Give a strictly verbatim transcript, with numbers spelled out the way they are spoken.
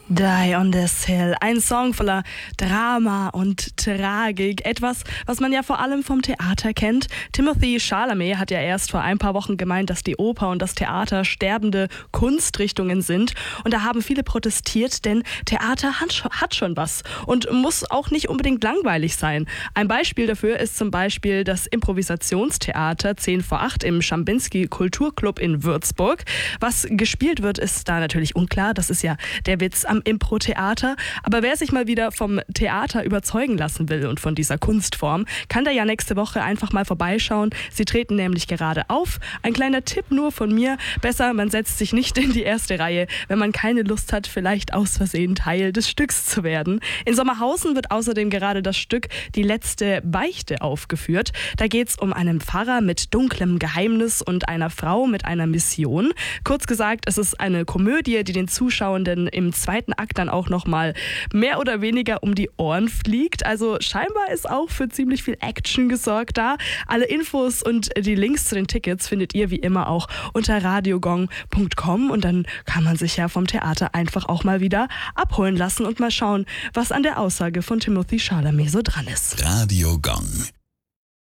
Die on this Hill, ein Song voller Drama und Tragik, etwas, was man ja vor allem vom Theater kennt. Timothée Chalamet hat ja erst vor ein paar Wochen gemeint, dass die Oper und das Theater sterbende Kunstrichtungen sind. Und da haben viele protestiert, denn Theater hat schon was und muss auch nicht unbedingt langweilig sein. Ein Beispiel dafür ist zum Beispiel das Improvisationstheater zehn vor acht im Schambinski Kulturclub in Würzburg. Was gespielt wird, ist da natürlich unklar. Das ist ja der Witz am Impro-Theater. Aber wer sich mal wieder vom Theater überzeugen lassen will und von dieser Kunstform, kann da ja nächste Woche einfach mal vorbeischauen. Sie treten nämlich gerade auf. Ein kleiner Tipp nur von mir. Besser, man setzt sich nicht in die erste Reihe, wenn man keine Lust hat, vielleicht aus Versehen Teil des Stücks zu werden. In Sommerhausen wird außerdem gerade das Stück Die letzte Beichte aufgeführt. Da geht es um einen Pfarrer mit dunklem Geheimnis und einer Frau mit einer Mission. Kurz gesagt, es ist eine Komödie, die den Zuschauenden im zweiten Akt dann auch nochmal mehr oder weniger um die Ohren fliegt. Also scheinbar ist auch für ziemlich viel Action gesorgt da. Alle Infos und die Links zu den Tickets findet ihr wie immer auch unter radiogong punkt com und dann kann man sich ja vom Theater einfach auch mal wieder abholen lassen und mal schauen, was an der Aussage von Timothée Chalamet so dran ist. Radio Gong.